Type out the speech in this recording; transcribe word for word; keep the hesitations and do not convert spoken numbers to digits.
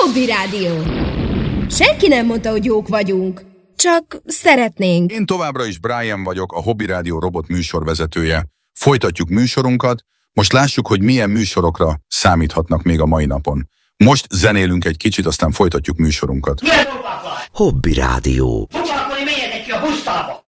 Hobby Rádió. Senki nem mondta, hogy jók vagyunk. Csak szeretnénk. Én továbbra is Brian vagyok, a Hobby Rádió robot műsorvezetője. Folytatjuk műsorunkat. Most lássuk, hogy milyen műsorokra számíthatnak még a mai napon. Most zenélünk egy kicsit, aztán folytatjuk műsorunkat. Hobby Rádió. Foglalkozni, menjetek ki a busztába!